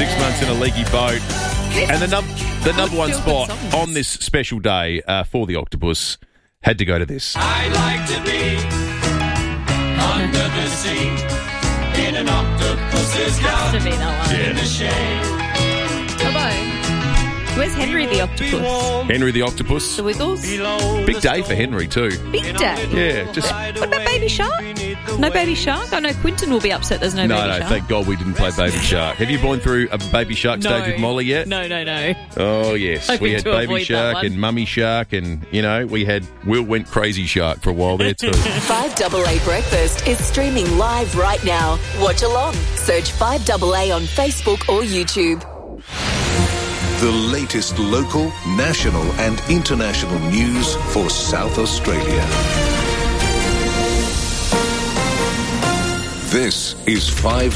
6 months in a leaky boat. And the number one spot on this special day for the Octopus had to go to this. I like to be under the sea in an octopus's Has to be that one. in the shade. Hello. Where's Henry the Octopus? Henry the Octopus. The Wiggles? Big day for Henry too. Big day. Yeah, just... What about Baby Shark? No Baby Shark? I know Quinton will be upset there's no Baby No, Shark. thank God we didn't play Baby Shark. Have you gone through a Baby Shark stage with Molly yet? No. Oh, yes. Hoping We had to Baby avoid that Shark one. and Mummy Shark and, you know, we had Will Went Crazy Shark for a while there too. 5AA Breakfast is streaming live right now. Watch along. Search 5AA on Facebook or YouTube. The latest local, national and international news for South Australia. This is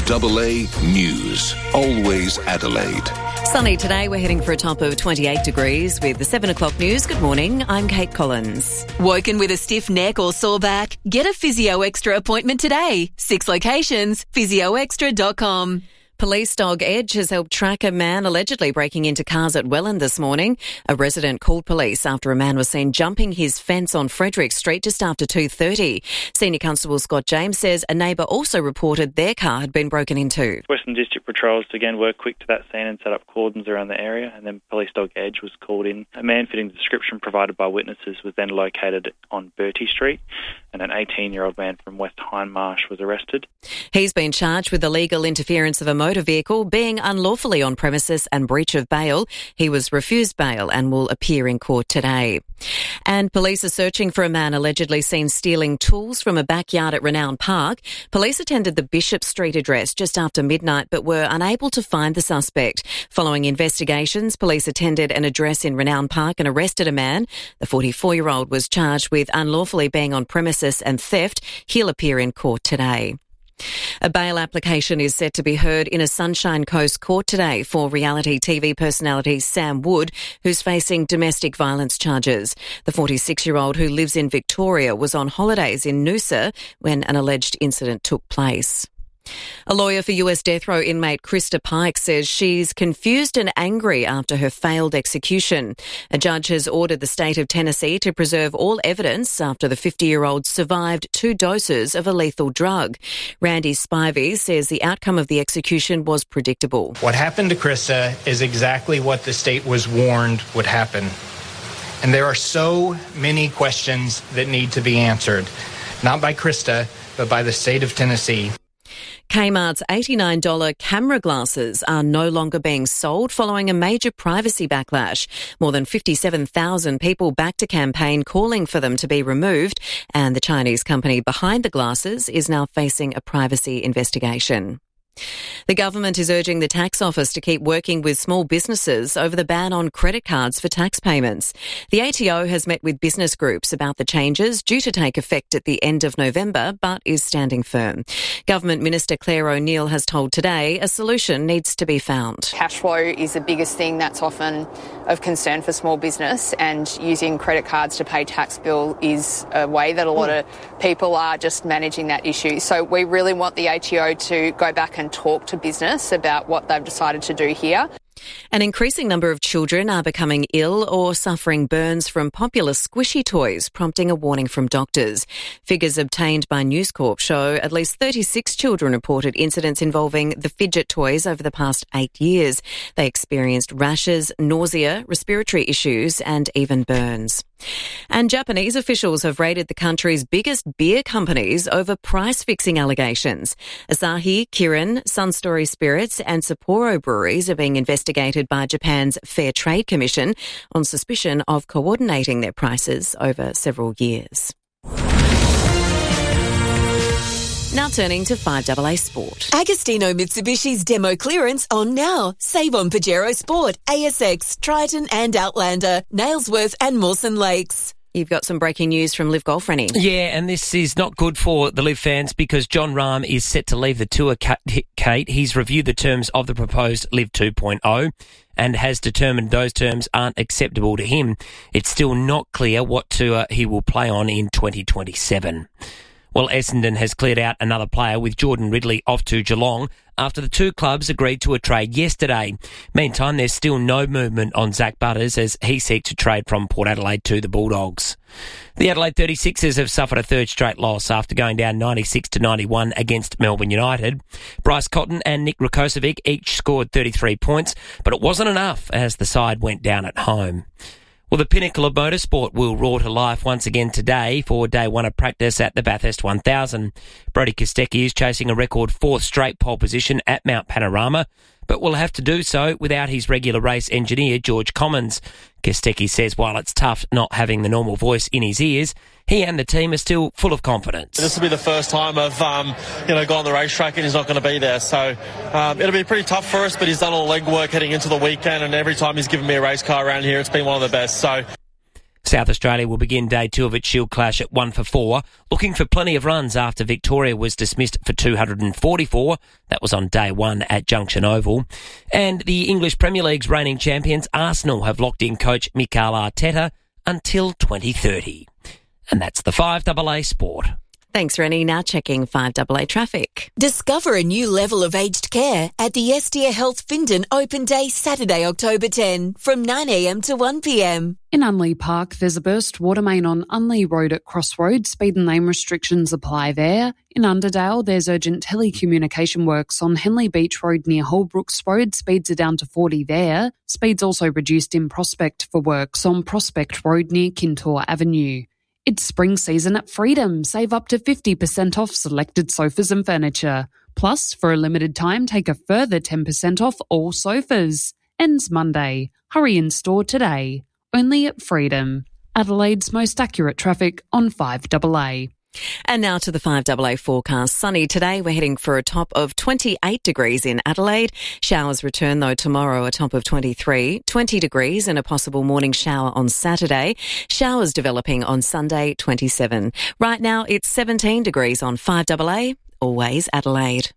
5AA News. Always Adelaide. Sunny today. We're heading for a top of 28 degrees with the 7 o'clock news. Good morning. I'm Kate Collins. Woken with a stiff neck or sore back? Get a Physio Extra appointment today. 6 locations, physioextra.com. Police dog Edge has helped track a man allegedly breaking into cars at Welland this morning. A resident called police after a man was seen jumping his fence on Frederick Street just after 2:30. Senior Constable Scott James says a neighbour also reported their car had been broken into. Western District Patrols again were quick to that scene and set up cordons around the area, and then police dog Edge was called in. A man fitting the description provided by witnesses was then located on Bertie Street, and an 18-year-old man from West Hindmarsh was arrested. He's been charged with illegal interference of a motor vehicle, being unlawfully on premises and breach of bail. He was refused bail and will appear in court today. And police are searching for a man allegedly seen stealing tools from a backyard at Renown Park. Police attended the Bishop Street address just after midnight but were unable to find the suspect. Following investigations, police attended an address in Renown Park and arrested a man. The 44-year-old was charged with unlawfully being on premises and theft. He'll appear in court today. A bail application is set to be heard in a Sunshine Coast court today for reality TV personality Sam Wood, who's facing domestic violence charges. The 46-year-old who lives in Victoria was on holidays in Noosa when an alleged incident took place. A lawyer for US death row inmate Krista Pike says she's confused and angry after her failed execution. A judge has ordered the state of Tennessee to preserve all evidence after the 50-year-old survived 2 doses of a lethal drug. Randy Spivey says the outcome of the execution was predictable. What happened to Krista is exactly what the state was warned would happen. And there are so many questions that need to be answered, not by Krista, but by the state of Tennessee. Kmart's $89 camera glasses are no longer being sold following a major privacy backlash. More than 57,000 people backed a campaign calling for them to be removed, and the Chinese company behind the glasses is now facing a privacy investigation. The government is urging the tax office to keep working with small businesses over the ban on credit cards for tax payments. The ATO has met with business groups about the changes due to take effect at the end of November, but is standing firm. Government Minister Claire O'Neill has told Today a solution needs to be found. Cash flow is the biggest thing that's often of concern for small business, and using credit cards to pay tax bill is a way that a lot of people are just managing that issue. So we really want the ATO to go back and talk to business about what they've decided to do here. An increasing number of children are becoming ill or suffering burns from popular squishy toys, prompting a warning from doctors. Figures obtained by News Corp show at least 36 children reported incidents involving the fidget toys over the past 8 years. They experienced rashes, nausea, respiratory issues and even burns. And Japanese officials have raided the country's biggest beer companies over price-fixing allegations. Asahi, Kirin, Sunstory Spirits and Sapporo breweries are being investigated by Japan's Fair Trade Commission on suspicion of coordinating their prices over several years. Now turning to 5AA Sport. Agostino Mitsubishi's demo clearance on now. Save on Pajero Sport, ASX, Triton and Outlander, Nailsworth and Mawson Lakes. You've got some breaking news from Liv Golf, Rennie. Yeah, and this is not good for the Liv fans because John Rahm is set to leave the tour, Kate. He's reviewed the terms of the proposed Liv 2.0 and has determined those terms aren't acceptable to him. It's still not clear what tour he will play on in 2027. Well, Essendon has cleared out another player with Jordan Ridley off to Geelong after the two clubs agreed to a trade yesterday. Meantime, there's still no movement on Zach Butters as he seeks to trade from Port Adelaide to the Bulldogs. The Adelaide 36ers have suffered a third straight loss after going down 96-91 against Melbourne United. Bryce Cotton and Nick Rakocevic each scored 33 points, but it wasn't enough as the side went down at home. Well, the pinnacle of motorsport will roar to life once again today for day one of practice at the Bathurst 1000. Brodie Kostecki is chasing a record fourth straight pole position at Mount Panorama, but will have to do so without his regular race engineer, George Commons. Kostecki says while it's tough not having the normal voice in his ears, he and the team are still full of confidence. This will be the first time I've gone on the racetrack and he's not going to be there. So it'll be pretty tough for us, but he's done all the legwork heading into the weekend, and every time he's given me a race car around here, it's been one of the best. So South Australia will begin day two of its Shield Clash at 1 for 4, looking for plenty of runs after Victoria was dismissed for 244. That was on day one at Junction Oval. And the English Premier League's reigning champions, Arsenal, have locked in coach Mikel Arteta until 2030. And that's the 5AA Sport. Thanks, Rennie. Now checking 5AA traffic. Discover a new level of aged care at the Estia Health Findon Open Day Saturday, October 10 from 9am to 1pm. In Unley Park, there's a burst water main on Unley Road at Crossroads. Speed and lane restrictions apply there. In Underdale, there's urgent telecommunication works on Henley Beach Road near Holbrooks Road. Speeds are down to 40 there. Speeds also reduced in Prospect for works on Prospect Road near Kintore Avenue. It's spring season at Freedom. Save up to 50% off selected sofas and furniture. Plus, for a limited time, take a further 10% off all sofas. Ends Monday. Hurry in store today. Only at Freedom. Adelaide's most accurate traffic on 5AA. And now to the 5AA forecast. Sunny today. We're heading for a top of 28 degrees in Adelaide. Showers return, though, tomorrow, a top of 23. 20 degrees and a possible morning shower on Saturday. Showers developing on Sunday, 27. Right now, it's 17 degrees on 5AA. Always Adelaide.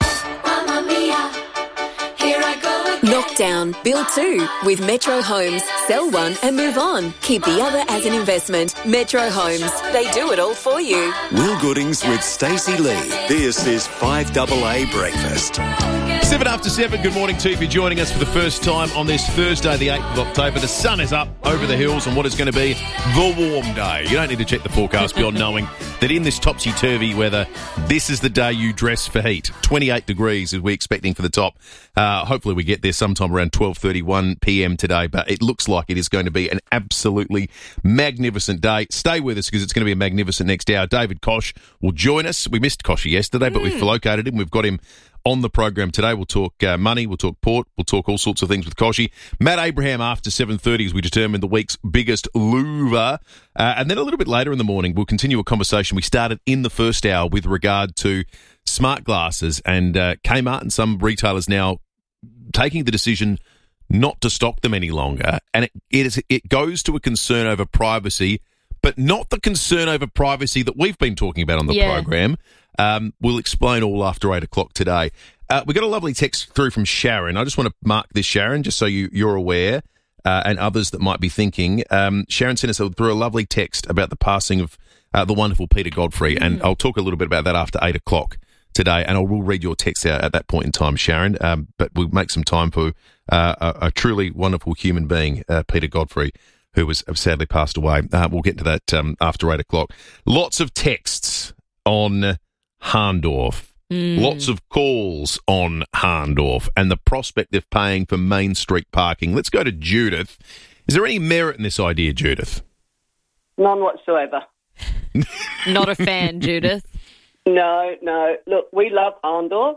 Knockdown, build 2 with Metro Homes. Sell one and move on. Keep the other as an investment. Metro Homes. They do it all for you. Will Goodings with Stacey Lee. This is 5AA Breakfast. 7 after 7, good morning to you if you're joining us for the first time on this Thursday, the 8th of October. The sun is up over the hills on what is going to be the warm day. You don't need to check the forecast beyond knowing that in this topsy-turvy weather, this is the day you dress for heat. 28 degrees is we're expecting for the top. Hopefully we get there sometime around 12:31pm today, but it looks like it is going to be an absolutely magnificent day. Stay with us because it's going to be a magnificent next hour. David Koch will join us. We missed Koch yesterday, but we've located him. We've got him on the program today. We'll talk money, we'll talk port, we'll talk all sorts of things with Kochie. Matt Abraham after 7:30 as we determine the week's biggest loser. And then a little bit later in the morning, we'll continue a conversation we started in the first hour with regard to smart glasses and Kmart and some retailers now taking the decision not to stock them any longer. And it goes to a concern over privacy, but not the concern over privacy that we've been talking about on the program. We'll explain all after 8 o'clock today. We got a lovely text through from Sharon. I just want to mark this, Sharon, just so you're aware, and others that might be thinking. Sharon sent us through a lovely text about the passing of the wonderful Peter Godfrey, and I'll talk a little bit about that after 8 o'clock today, and I will read your text out at that point in time, Sharon, but we'll make some time for a truly wonderful human being, Peter Godfrey, who was sadly passed away. We'll get to that after 8 o'clock. Lots of texts on Hahndorf. Lots of calls on Hahndorf and the prospect of paying for Main Street parking. Let's go to Judith. Is there any merit in this idea, Judith? None whatsoever. Not a fan, Judith. No. Look, we love Hahndorf.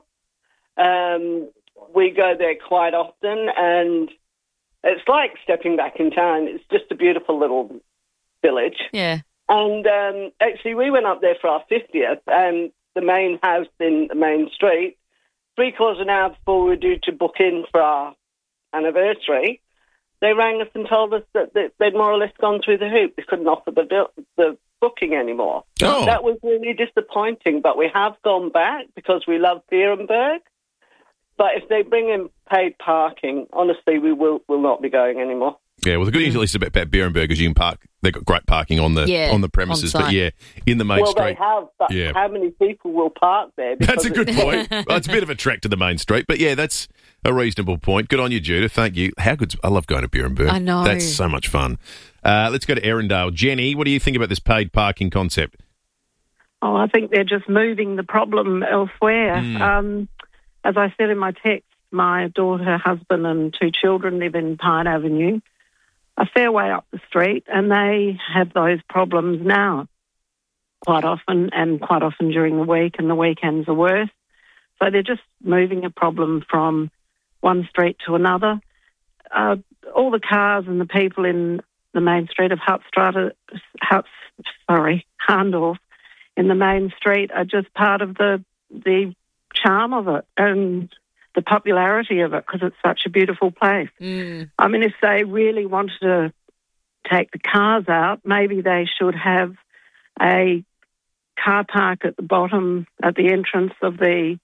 We go there quite often, and it's like stepping back in time. It's just a beautiful little village. Yeah. And actually, we went up there for our 50th, and the main house in the main street, 3/4 an hour before we were due to book in for our anniversary, they rang us and told us that they'd more or less gone through the hoop. They couldn't offer the booking anymore. Oh. That was really disappointing, but we have gone back because we love Beerenberg. But if they bring in paid parking, honestly, we will not be going anymore. Yeah, well, the good news at least about Beerenberg is you can park they've got great parking on the premises, on but site. in the main Well, street. they have, but how many people will park there? That's a Because good point. Well, it's a bit of a trek to the main street, but yeah, that's a reasonable point. Good on you, Judith. Thank you. How good? I love going to Burrenburg. I know. That's so much fun. Let's go to Erindale. Jenny, what do you think about this paid parking concept? Oh, I think they're just moving the problem elsewhere. As I said in my text, my daughter, husband and 2 children live in Pine Avenue, a fair way up the street, and they have those problems now quite often during the week, and the weekends are worse. So they're just moving a problem from one street to another. All the cars and the people in the main street of Harndorf in the main street are just part of the charm of it and the popularity of it, because it's such a beautiful place. I mean, if they really wanted to take the cars out, maybe they should have a car park at the bottom, at the entrance of the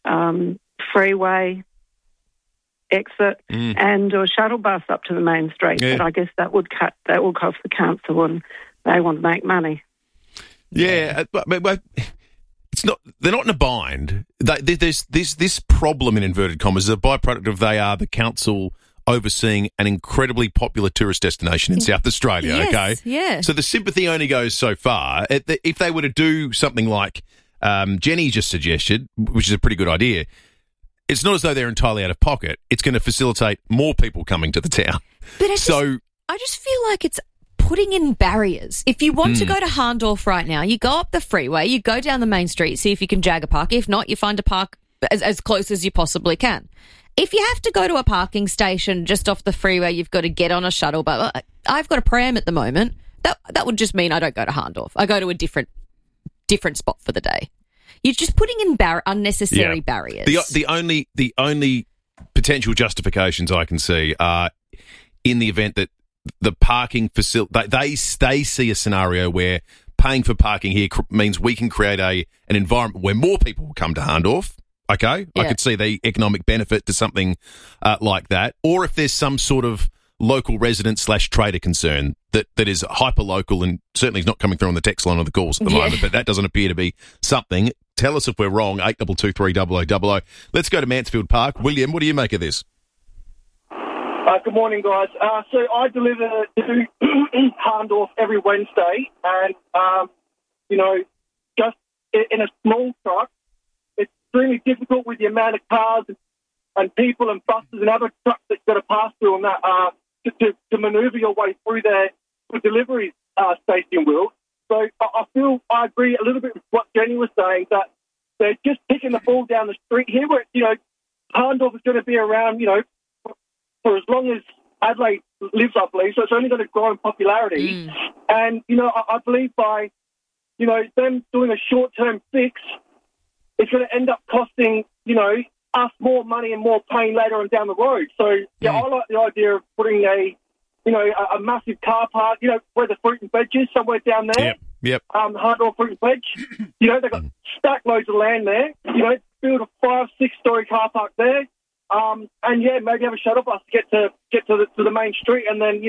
freeway exit, and a shuttle bus up to the main street. Yeah. But I guess that would cost the council, and they want to make money. Yeah, but it's not. They're not in a bind. There's this problem in inverted commas is a byproduct of they are the council overseeing an incredibly popular tourist destination in South Australia. Yes, okay, yeah. So the sympathy only goes so far. If they were to do something like Jenny just suggested, which is a pretty good idea, it's not as though they're entirely out of pocket. It's going to facilitate more people coming to the town. But I just feel like it's putting in barriers. If you want to go to Harndorf right now, you go up the freeway, you go down the main street, see if you can jag a park. If not, you find a park as close as you possibly can. If you have to go to a parking station just off the freeway, you've got to get on a shuttle. But I've got a pram at the moment. That would just mean I don't go to Harndorf. I go to a different spot for the day. You're just putting in unnecessary barriers. The only potential justifications I can see are in the event that the parking facility, they see a scenario where paying for parking here means we can create an environment where more people will come to Harndorf. Okay, Yeah. I could see the economic benefit to something like that. Or if there's some sort of local resident / trader concern that is hyper local and certainly is not coming through on the text line or the calls at the moment, but that doesn't appear to be something. Tell us if we're wrong. 8223 0000. Let's go to Mansfield Park. William, what do you make of this? Good morning, guys. So I deliver to Harndorf every Wednesday, and, just in a small truck, it's extremely difficult with the amount of cars and people and buses and other trucks that you've got to pass through on that to manoeuvre your way through there for deliveries, Stacey and Will. So I agree a little bit with what Jenny was saying, that they're just kicking the ball down the street here, where, Harndorf is going to be around, for as long as Adelaide lives, I believe, so it's only going to grow in popularity. And, I believe by, them doing a short-term fix, it's going to end up costing, us more money and more pain later on down the road. So, I like the idea of putting a massive car park, where the fruit and veg is, somewhere down there. Yep. Harndorf fruit and veg. They've got stack loads of land there. Build a 5-6-story car park there. Maybe have a shuttle bus to get to the main street, and then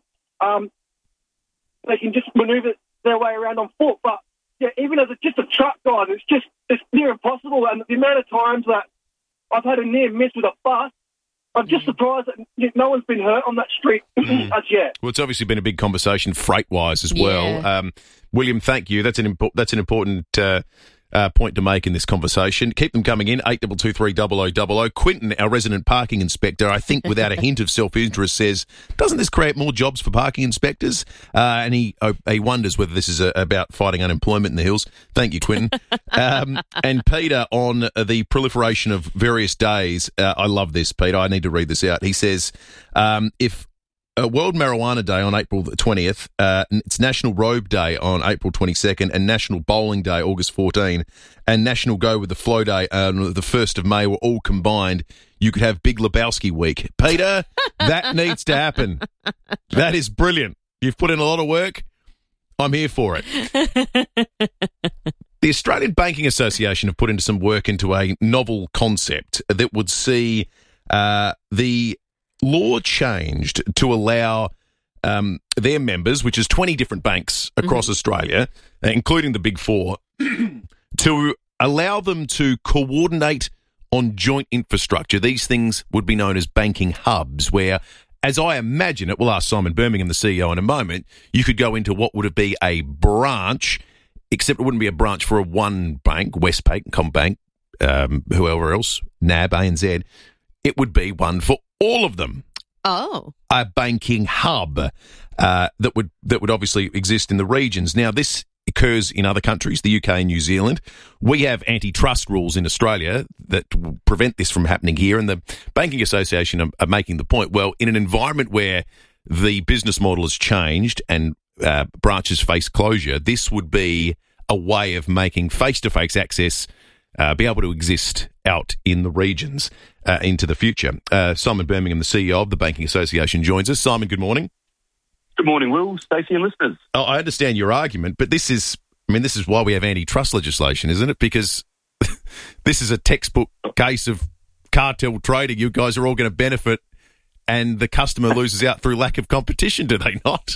they can just manoeuvre their way around on foot. But even as just a truck, guys, it's near impossible. And the amount of times that I've had a near miss with a bus, I'm just surprised that no one's been hurt on that street as yet. Well, it's obviously been a big conversation freight-wise as well. William, thank you. That's an important point to make in this conversation. Keep them coming in, 8223 0000. Quinton, our resident parking inspector, I think without a hint of self-interest, says, doesn't this create more jobs for parking inspectors? And he wonders whether this is about fighting unemployment in the hills. Thank you, Quinton. And Peter, on the proliferation of various days, I love this, Peter. I need to read this out. He says, if World Marijuana Day on April the 20th, it's National Robe Day on April 22nd, and National Bowling Day August 14, and National Go with the Flow Day on the 1st of May were all combined, you could have Big Lebowski Week. Peter, that needs to happen. That is brilliant. You've put in a lot of work. I'm here for it. The Australian Banking Association have put into some work into a novel concept that would see the law changed to allow their members, which is 20 different banks across Australia, including the Big Four, to allow them to coordinate on joint infrastructure. These things would be known as banking hubs, where, as I imagine it, we'll ask Simon Birmingham, the CEO, in a moment, you could go into what would be a branch, except it wouldn't be a branch for one bank, Westpac, Combank, whoever else, NAB, ANZ. It would be one for all of them. Oh. A banking hub that would obviously exist in the regions. Now, this occurs in other countries, the UK and New Zealand. We have antitrust rules in Australia that prevent this from happening here, and the Banking Association are making the point, well, in an environment where the business model has changed and branches face closure, this would be a way of making face-to-face access be able to exist out in the regions into the future. Simon Birmingham, the CEO of the Banking Association, joins us. Simon, good morning. Good morning, Will, Stacey and listeners. Oh, I understand your argument, but this is why we have antitrust legislation, isn't it? Because this is a textbook case of cartel trading. You guys are all going to benefit and the customer loses out through lack of competition, do they not?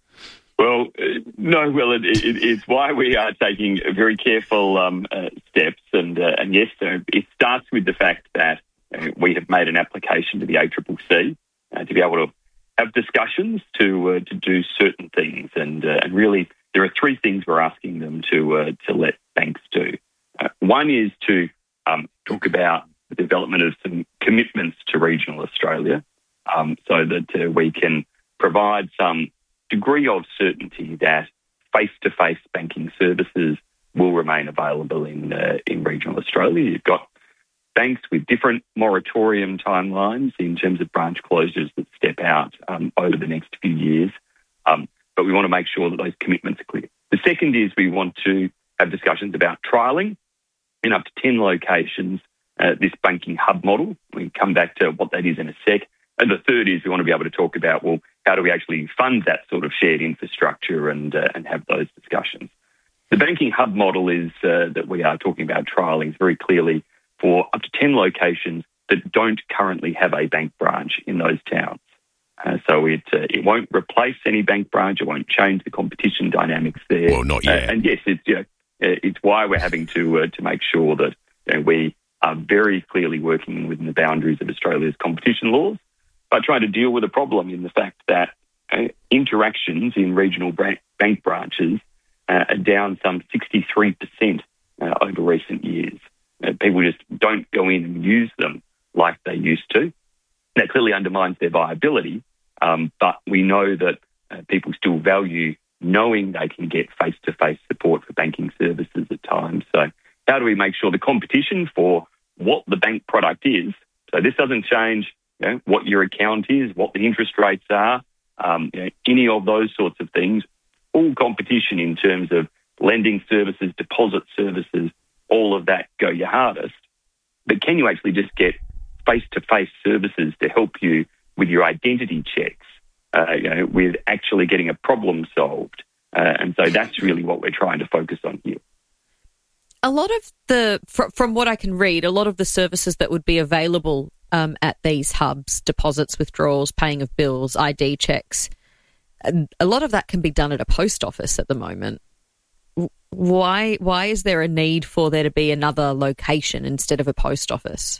Well, no, Will, it's why we are taking very careful steps. And yes, it starts with the fact that we have made an application to the ACCC to be able to have discussions to do certain things. And really, there are three things we're asking them to let banks do. One is to talk about the development of some commitments to regional Australia so that we can provide some degree of certainty that face-to-face banking services will remain available in regional Australia. You've got banks with different moratorium timelines in terms of branch closures that step out over the next few years, but we want to make sure that those commitments are clear. The second is we want to have discussions about trialling in up to 10 locations this banking hub model. We can come back to what that is in a sec. And the third is we want to be able to talk about, well, how do we actually fund that sort of shared infrastructure and have those discussions. The banking hub model is that we are talking about trialling is very clearly for up to 10 locations that don't currently have a bank branch in those towns. So it won't replace any bank branch. It won't change the competition dynamics there. Well, not yet. And yes, it's why we're having to make sure that we are very clearly working within the boundaries of Australia's competition laws, but trying to deal with a problem in the fact that interactions in regional bank branches are down some 63% over recent years. People just don't go in and use them like they used to. That clearly undermines their viability, but we know that people still value knowing they can get face-to-face support for banking services at times. So how do we make sure the competition for what the bank product is, so this doesn't change what your account is, what the interest rates are, any of those sorts of things, all competition in terms of lending services, deposit services, all of that go your hardest. But can you actually just get face-to-face services to help you with your identity checks, with actually getting a problem solved? And so that's really what we're trying to focus on here. A lot of from what I can read, a lot of the services that would be available at these hubs, deposits, withdrawals, paying of bills, ID checks, a lot of that can be done at a post office at the moment. Why is there a need for there to be another location instead of a post office?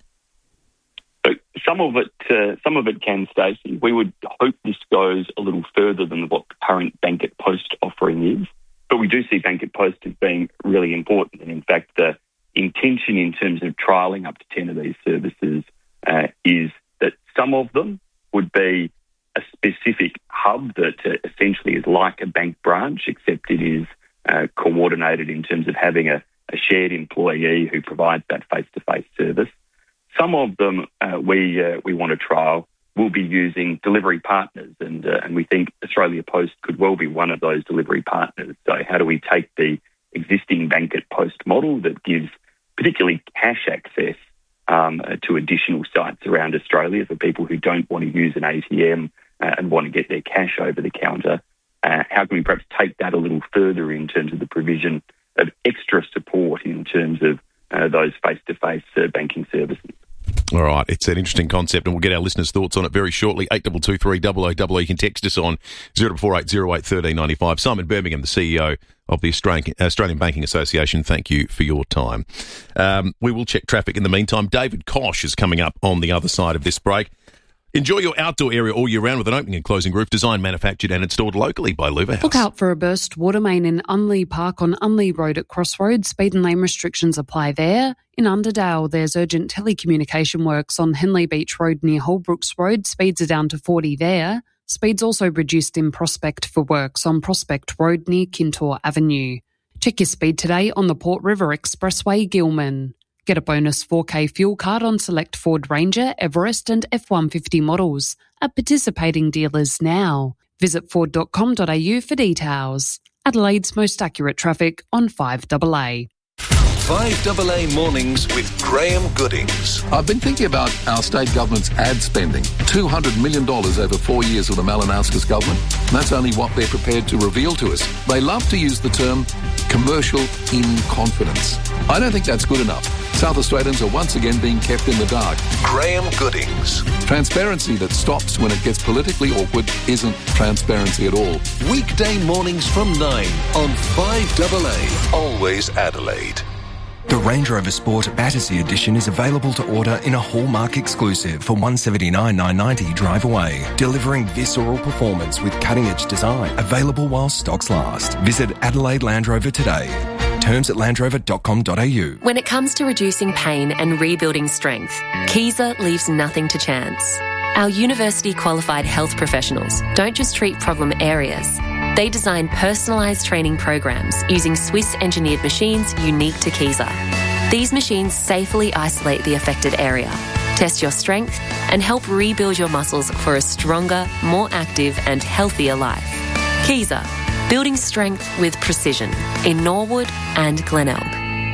Some of it can, Stacey. We would hope this goes a little further than what the current Bank at Post offering is. But we do see Bank at Post as being really important. And in fact, the intention in terms of trialling up to 10 of these services is that some of them would be a specific hub that essentially is like a bank branch, except it is coordinated in terms of having a shared employee who provides that face-to-face service. Some of them we want to trial will be using delivery partners, and we think Australia Post could well be one of those delivery partners. So how do we take the existing Bank at Post model that gives particularly cash access to additional sites around Australia for people who don't want to use an ATM and want to get their cash over the counter? How can we perhaps take that a little further in terms of the provision of extra support in terms of those face-to-face banking services? All right, it's an interesting concept, and we'll get our listeners' thoughts on it very shortly. 8223 0000. You can text us on 0480 08 1395. Simon Birmingham, the CEO of the Australian Banking Association, thank you for your time. We will check traffic in the meantime. David Kosh is coming up on the other side of this break. Enjoy your outdoor area all year round with an opening and closing roof designed, manufactured and installed locally by Louver House. Look out for a burst water main in Unley Park on Unley Road at Crossroads. Speed and lane restrictions apply there. In Underdale, there's urgent telecommunication works on Henley Beach Road near Holbrooks Road. Speeds are down to 40 there. Speeds also reduced in Prospect for works on Prospect Road near Kintore Avenue. Check your speed today on the Port River Expressway, Gilman. Get a bonus 4K fuel card on select Ford Ranger, Everest and F-150 models at participating dealers now. Visit ford.com.au for details. Adelaide's most accurate traffic on 5AA. 5AA Mornings with Graham Goodings. I've been thinking about our state government's ad spending. $200 million over 4 years of the Malinauskas government. That's only what they're prepared to reveal to us. They love to use the term commercial in confidence. I don't think that's good enough. South Australians are once again being kept in the dark. Graham Goodings. Transparency that stops when it gets politically awkward isn't transparency at all. Weekday mornings from 9 on 5AA. Always Adelaide. The Range Rover Sport Battersea Edition is available to order in a Hallmark exclusive for $179,990 drive away, delivering visceral performance with cutting-edge design. Available while stocks last. Visit Adelaide Land Rover today. Terms at landrover.com.au. When it comes to reducing pain and rebuilding strength, Kaiser leaves nothing to chance. Our university-qualified health professionals don't just treat problem areas. They design personalised training programs using Swiss-engineered machines unique to Kaiser. These machines safely isolate the affected area, test your strength, and help rebuild your muscles for a stronger, more active and healthier life. Kaiser, building strength with precision in Norwood and Glenelg.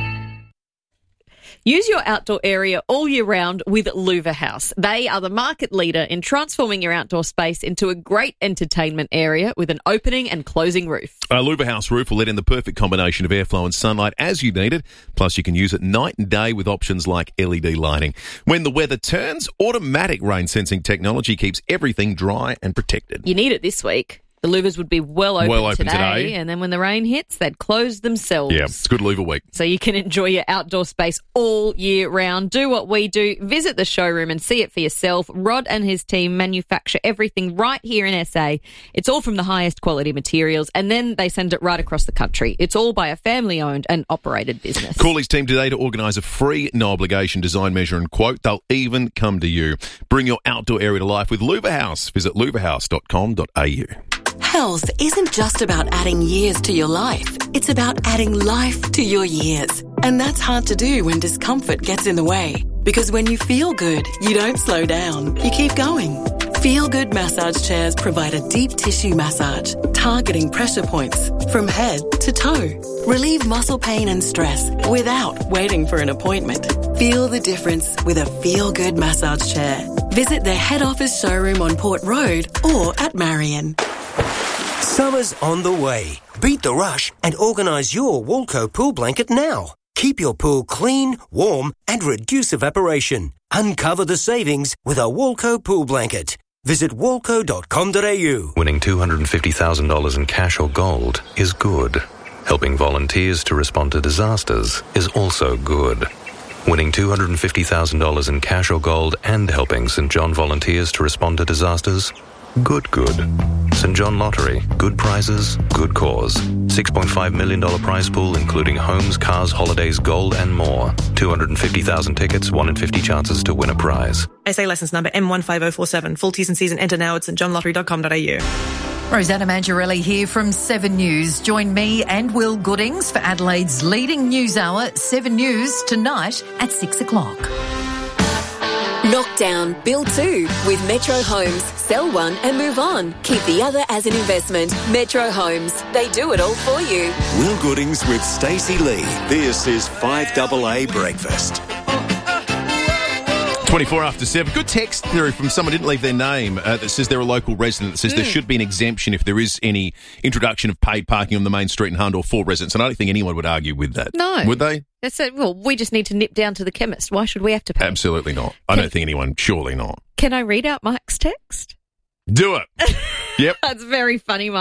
Use your outdoor area all year round with Louver House. They are the market leader in transforming your outdoor space into a great entertainment area with an opening and closing roof. A Louver House roof will let in the perfect combination of airflow and sunlight as you need it. Plus, you can use it night and day with options like LED lighting. When the weather turns, automatic rain sensing technology keeps everything dry and protected. You need it this week. The louvers would be well open today, and then when the rain hits, they'd close themselves. Yeah, it's good louver week. So you can enjoy your outdoor space all year round. Do what we do. Visit the showroom and see it for yourself. Rod and his team manufacture everything right here in SA. It's all from the highest quality materials, and then they send it right across the country. It's all by a family-owned and operated business. Call his team today to organise a free, no-obligation design, measure and quote. They'll even come to you. Bring your outdoor area to life with Louver House. Visit louverhouse.com.au. Health isn't just about adding years to your life. It's about adding life to your years. And that's hard to do when discomfort gets in the way. Because when you feel good, you don't slow down. You keep going. Feel Good massage chairs provide a deep tissue massage, targeting pressure points from head to toe. Relieve muscle pain and stress without waiting for an appointment. Feel the difference with a Feel Good massage chair. Visit their head office showroom on Port Road or at Marion. Summer's on the way. Beat the rush and organise your Walco pool blanket now. Keep your pool clean, warm and reduce evaporation. Uncover the savings with a Walco pool blanket. Visit walco.com.au. Winning $250,000 in cash or gold is good. Helping volunteers to respond to disasters is also good. Winning $250,000 in cash or gold and helping St John volunteers to respond to disasters? Good. St John Lottery. Good prizes, good cause. $6.5 million prize pool, including homes, cars, holidays, gold and more. 250,000 tickets, 1 in 50 chances to win a prize. SA licence number M15047. Full T's and C's and enter now at stjohnlottery.com.au. Rosanna Mangiarelli here from 7 News. Join me and Will Goodings for Adelaide's leading news hour, 7 News, tonight at 6 o'clock. Knockdown, build 2 with Metro Homes. Sell one and move on. Keep the other as an investment. Metro Homes. They do it all for you. Will Goodings with Stacey Lee. This is 5AA Breakfast. 24 after 7. Good text through from someone, didn't leave their name, that says they're a local resident, that says there should be an exemption if there is any introduction of paid parking on the main street in Hahndorf for residents. And I don't think anyone would argue with that. No. Would they? That's it. Well, we just need to nip down to the chemist. Why should we have to pay? Absolutely not. I don't think anyone, surely not. Can I read out Mike's text? Do it. Yep. That's very funny, Mike.